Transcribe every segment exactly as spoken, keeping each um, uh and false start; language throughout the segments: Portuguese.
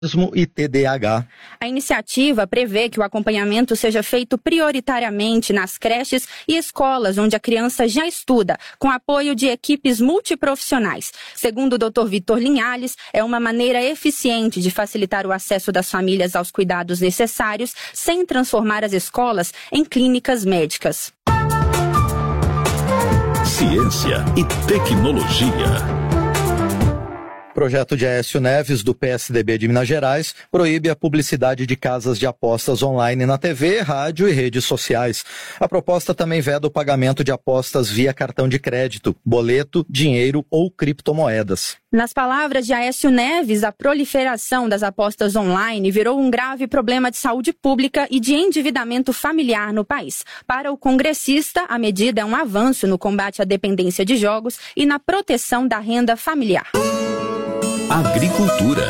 e T D A H. A iniciativa prevê que o acompanhamento seja feito prioritariamente nas creches e escolas onde a criança já estuda, com apoio de equipes multiprofissionais. Segundo o doutor Vitor Linhales, é uma maneira eficiente de facilitar o acesso das famílias aos cuidados necessários, sem transformar as escolas em clínicas médicas. Ciência e tecnologia. Projeto de Aécio Neves, do P S D B de Minas Gerais, proíbe a publicidade de casas de apostas online na T V, rádio e redes sociais. A proposta também veda o pagamento de apostas via cartão de crédito, boleto, dinheiro ou criptomoedas. Nas palavras de Aécio Neves, a proliferação das apostas online virou um grave problema de saúde pública e de endividamento familiar no país. Para o congressista, a medida é um avanço no combate à dependência de jogos e na proteção da renda familiar. Agricultura.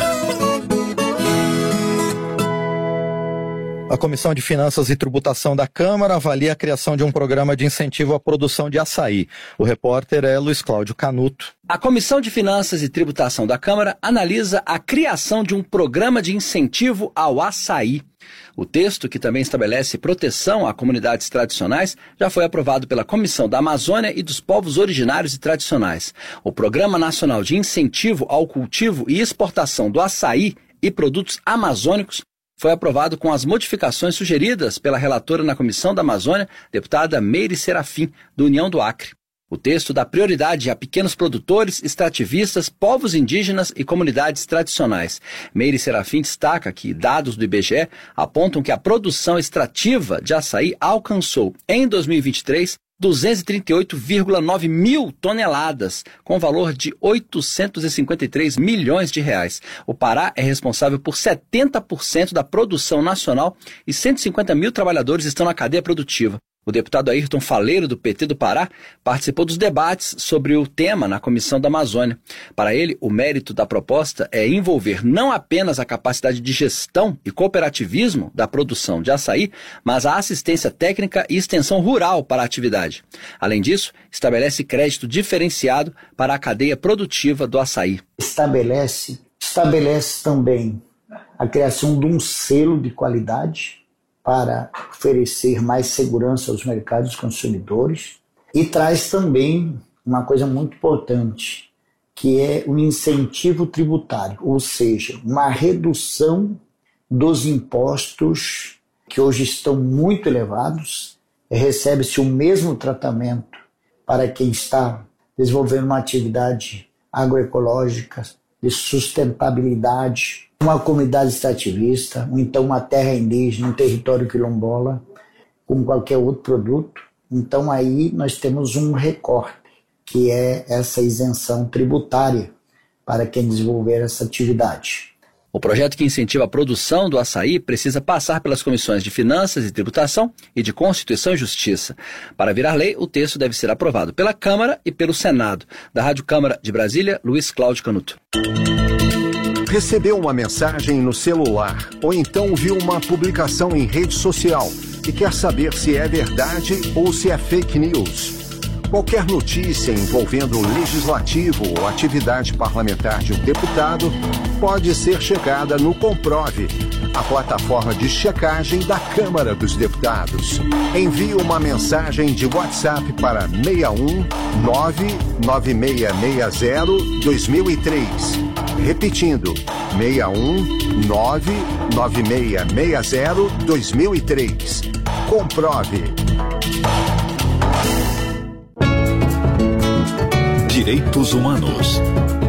A Comissão de Finanças e Tributação da Câmara avalia a criação de um programa de incentivo à produção de açaí. O repórter é Luiz Cláudio Canuto. A Comissão de Finanças e Tributação da Câmara analisa a criação de um programa de incentivo ao açaí. O texto, que também estabelece proteção a comunidades tradicionais, já foi aprovado pela Comissão da Amazônia e dos Povos Originários e Tradicionais. O Programa Nacional de Incentivo ao Cultivo e Exportação do Açaí e Produtos Amazônicos foi aprovado com as modificações sugeridas pela relatora na Comissão da Amazônia, deputada Meire Serafim, do União do Acre. O texto dá prioridade a pequenos produtores, extrativistas, povos indígenas e comunidades tradicionais. Meire Serafim destaca que dados do I B G E apontam que a produção extrativa de açaí alcançou, em dois mil e vinte e três, duzentos e trinta e oito vírgula nove mil toneladas, com valor de oitocentos e cinquenta e três milhões de reais. O Pará é responsável por setenta por cento da produção nacional e cento e cinquenta mil trabalhadores estão na cadeia produtiva. O deputado Ayrton Faleiro, do P T do Pará, participou dos debates sobre o tema na Comissão da Amazônia. Para ele, o mérito da proposta é envolver não apenas a capacidade de gestão e cooperativismo da produção de açaí, mas a assistência técnica e extensão rural para a atividade. Além disso, estabelece crédito diferenciado para a cadeia produtiva do açaí. Estabelece, estabelece também a criação de um selo de qualidade para oferecer mais segurança aos mercados consumidores e traz também uma coisa muito importante, que é o incentivo tributário, ou seja, uma redução dos impostos que hoje estão muito elevados. Recebe-se o mesmo tratamento para quem está desenvolvendo uma atividade agroecológica de sustentabilidade, uma comunidade extrativista, ou então uma terra indígena, um território quilombola, como qualquer outro produto. Então aí nós temos um recorte, que é essa isenção tributária para quem desenvolver essa atividade. O projeto que incentiva a produção do açaí precisa passar pelas comissões de Finanças e Tributação e de Constituição e Justiça. Para virar lei, o texto deve ser aprovado pela Câmara e pelo Senado. Da Rádio Câmara de Brasília, Luiz Cláudio Canuto. Recebeu uma mensagem no celular ou então viu uma publicação em rede social e quer saber se é verdade ou se é fake news. Qualquer notícia envolvendo o legislativo ou atividade parlamentar de um deputado pode ser checada no Comprove, a plataforma de checagem da Câmara dos Deputados. Envie uma mensagem de WhatsApp para seis um nove nove seis seis zero dois mil e três. Repetindo, seis um nove nove seis seis zero dois mil e três. Comprove. Direitos Humanos.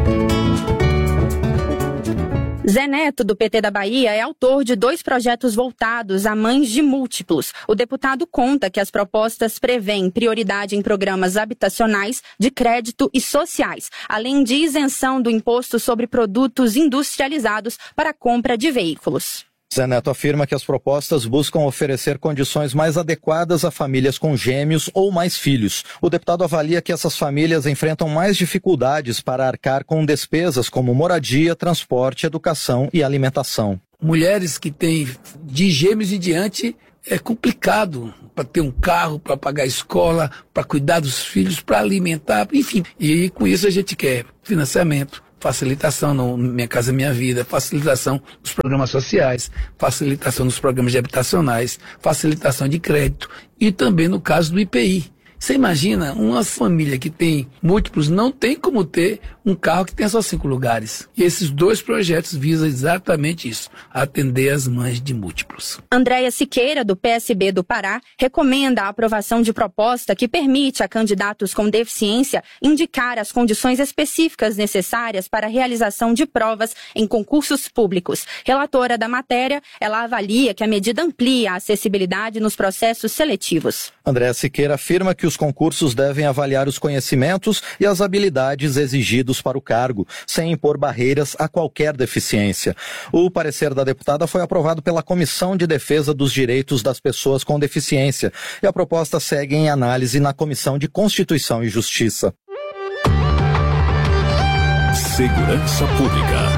Zé Neto, do P T da Bahia, é autor de dois projetos voltados a mães de múltiplos. O deputado conta que as propostas prevêem prioridade em programas habitacionais, de crédito e sociais, além de isenção do imposto sobre produtos industrializados para a compra de veículos. Zé Neto afirma que as propostas buscam oferecer condições mais adequadas a famílias com gêmeos ou mais filhos. O deputado avalia que essas famílias enfrentam mais dificuldades para arcar com despesas como moradia, transporte, educação e alimentação. Mulheres que têm de gêmeos em diante é complicado para ter um carro, para pagar a escola, para cuidar dos filhos, para alimentar, enfim. E com isso a gente quer financiamento facilitação no Minha Casa Minha Vida, facilitação dos programas sociais, facilitação dos programas de habitacionais, facilitação de crédito e também no caso do I P I. Você imagina, uma família que tem múltiplos não tem como ter um carro que tenha só cinco lugares. E esses dois projetos visam exatamente isso, atender as mães de múltiplos. Andréia Siqueira, do P S B do Pará, recomenda a aprovação de proposta que permite a candidatos com deficiência indicar as condições específicas necessárias para a realização de provas em concursos públicos. Relatora da matéria, ela avalia que a medida amplia a acessibilidade nos processos seletivos. Andréia Siqueira afirma que os concursos devem avaliar os conhecimentos e as habilidades exigidos para o cargo, sem impor barreiras a qualquer deficiência. O parecer da deputada foi aprovado pela Comissão de Defesa dos Direitos das Pessoas com Deficiência e a proposta segue em análise na Comissão de Constituição e Justiça. Segurança Pública.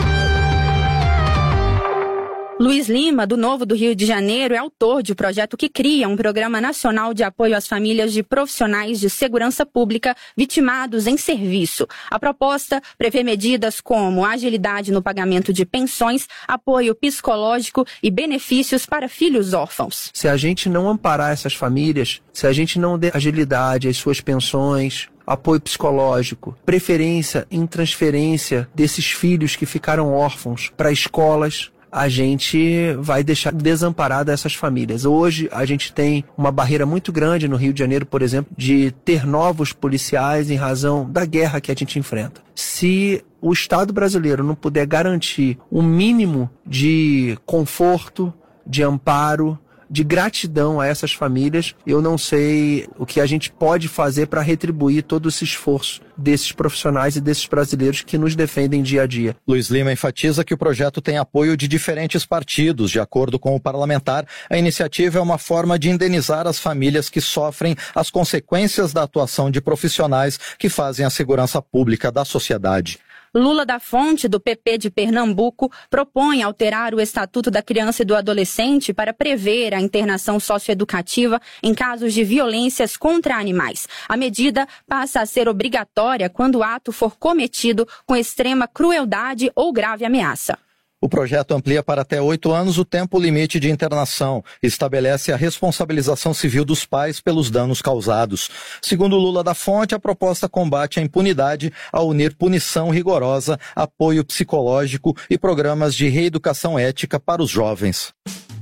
Luiz Lima, do Novo do Rio de Janeiro, é autor de um projeto que cria um programa nacional de apoio às famílias de profissionais de segurança pública vitimados em serviço. A proposta prevê medidas como agilidade no pagamento de pensões, apoio psicológico e benefícios para filhos órfãos. Se a gente não amparar essas famílias, se a gente não der agilidade às suas pensões, apoio psicológico, preferência em transferência desses filhos que ficaram órfãos para escolas, a gente vai deixar desamparada essas famílias. Hoje a gente tem uma barreira muito grande no Rio de Janeiro, por exemplo, de ter novos policiais em razão da guerra que a gente enfrenta. Se o Estado brasileiro não puder garantir um mínimo de conforto, de amparo, de gratidão a essas famílias, eu não sei o que a gente pode fazer para retribuir todo esse esforço desses profissionais e desses brasileiros que nos defendem dia a dia. Luiz Lima enfatiza que o projeto tem apoio de diferentes partidos. De acordo com o parlamentar, a iniciativa é uma forma de indenizar as famílias que sofrem as consequências da atuação de profissionais que fazem a segurança pública da sociedade. Lula da Fonte, do P P de Pernambuco, propõe alterar o Estatuto da Criança e do Adolescente para prever a internação socioeducativa em casos de violências contra animais. A medida passa a ser obrigatória quando o ato for cometido com extrema crueldade ou grave ameaça. O projeto amplia para até oito anos o tempo limite de internação e estabelece a responsabilização civil dos pais pelos danos causados. Segundo Lula da Fonte, a proposta combate a impunidade ao unir punição rigorosa, apoio psicológico e programas de reeducação ética para os jovens.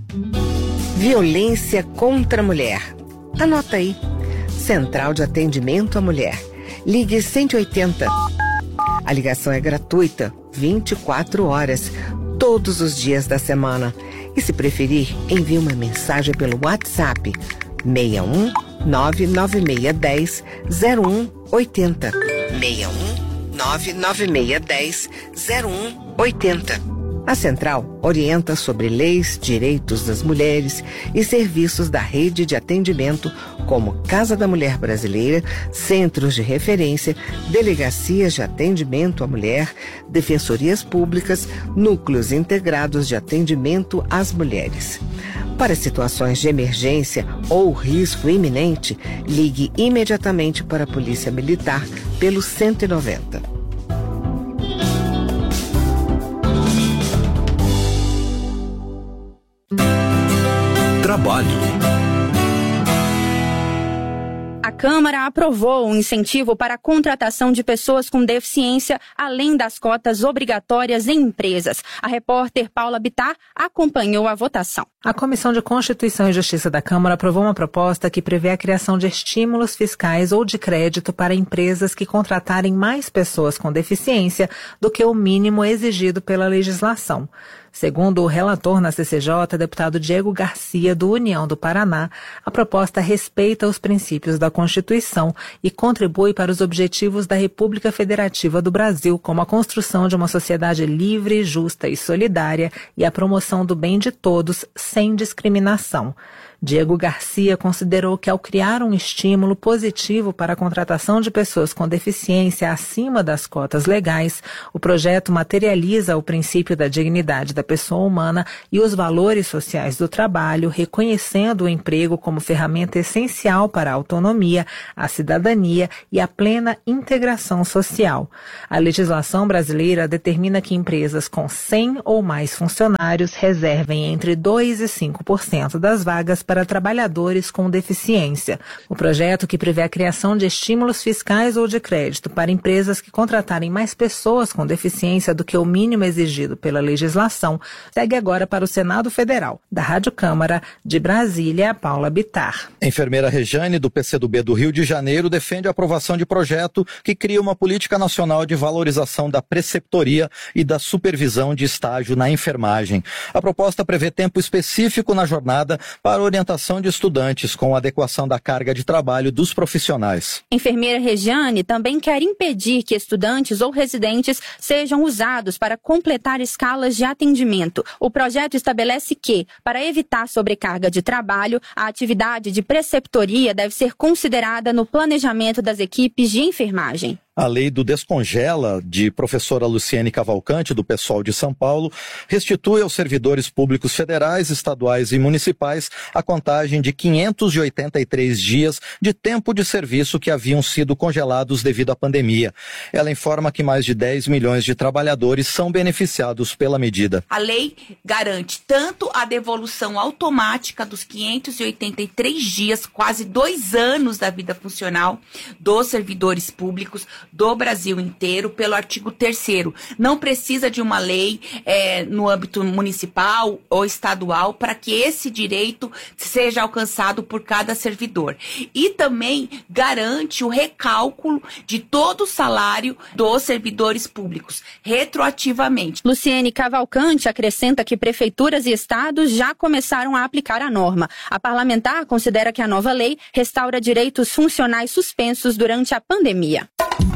Violência contra a mulher. Anota aí. Central de Atendimento à Mulher. Ligue cento e oitenta. A ligação é gratuita, vinte e quatro horas, todos os dias da semana. E se preferir, envie uma mensagem pelo WhatsApp seis um nove nove seis um zero um oito zero. seis um nove nove seis um zero um oito zero. A Central orienta sobre leis, direitos das mulheres e serviços da rede de atendimento como Casa da Mulher Brasileira, centros de referência, delegacias de atendimento à mulher, defensorias públicas, núcleos integrados de atendimento às mulheres. Para situações de emergência ou risco iminente, ligue imediatamente para a Polícia Militar pelo cento e noventa. Trabalho. A Câmara aprovou um incentivo para a contratação de pessoas com deficiência, além das cotas obrigatórias em empresas. A repórter Paula Bittar acompanhou a votação. A Comissão de Constituição e Justiça da Câmara aprovou uma proposta que prevê a criação de estímulos fiscais ou de crédito para empresas que contratarem mais pessoas com deficiência do que o mínimo exigido pela legislação. Segundo o relator na C C J, deputado Diego Garcia, do União do Paraná, a proposta respeita os princípios da Constituição e contribui para os objetivos da República Federativa do Brasil, como a construção de uma sociedade livre, justa e solidária e a promoção do bem de todos, sem discriminação. Diego Garcia considerou que, ao criar um estímulo positivo para a contratação de pessoas com deficiência acima das cotas legais, o projeto materializa o princípio da dignidade da pessoa humana e os valores sociais do trabalho, reconhecendo o emprego como ferramenta essencial para a autonomia, a cidadania e a plena integração social. A legislação brasileira determina que empresas com cem ou mais funcionários reservem entre dois e cinco por cento das vagas para trabalhadores com deficiência. O projeto, que prevê a criação de estímulos fiscais ou de crédito para empresas que contratarem mais pessoas com deficiência do que o mínimo exigido pela legislação, segue agora para o Senado Federal. Da Rádio Câmara, de Brasília, Paula Bittar. Enfermeira Rejane, do P C do B do Rio de Janeiro, defende a aprovação de projeto que cria uma política nacional de valorização da preceptoria e da supervisão de estágio na enfermagem. A proposta prevê tempo específico na jornada para orientação de estudantes, com adequação da carga de trabalho dos profissionais. Enfermeira Regiane também quer impedir que estudantes ou residentes sejam usados para completar escalas de atendimento. O projeto estabelece que, para evitar sobrecarga de trabalho, a atividade de preceptoria deve ser considerada no planejamento das equipes de enfermagem. A lei do Descongela, de professora Luciene Cavalcante, do PSOL de São Paulo, restitui aos servidores públicos federais, estaduais e municipais a contagem de quinhentos e oitenta e três dias de tempo de serviço que haviam sido congelados devido à pandemia. Ela informa que mais de dez milhões de trabalhadores são beneficiados pela medida. A lei garante tanto a devolução automática dos quinhentos e oitenta e três dias, quase dois anos da vida funcional, dos servidores públicos do Brasil inteiro, pelo artigo terceiro. Não precisa de uma lei é, no âmbito municipal ou estadual para que esse direito seja alcançado por cada servidor. E também garante o recálculo de todo o salário dos servidores públicos, retroativamente. Luciene Cavalcante acrescenta que prefeituras e estados já começaram a aplicar a norma. A parlamentar considera que a nova lei restaura direitos funcionais suspensos durante a pandemia.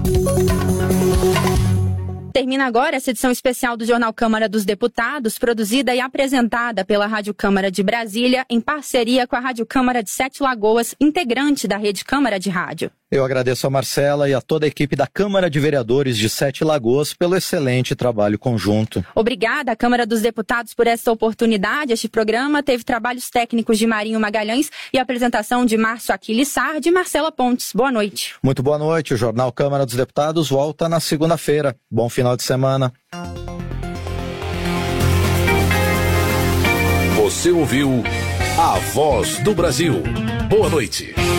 Termina agora essa edição especial do Jornal Câmara dos Deputados, produzida e apresentada pela Rádio Câmara de Brasília, em parceria com a Rádio Câmara de Sete Lagoas, integrante da Rede Câmara de Rádio. Eu agradeço a Marcela e a toda a equipe da Câmara de Vereadores de Sete Lagoas pelo excelente trabalho conjunto. Obrigada à Câmara dos Deputados por essa oportunidade. Este programa teve trabalhos técnicos de Marinho Magalhães e apresentação de Márcio Aquiles Sardi e Marcela Pontes. Boa noite. Muito boa noite. O Jornal Câmara dos Deputados volta na segunda-feira. Bom final de semana. Você ouviu A Voz do Brasil. Boa noite.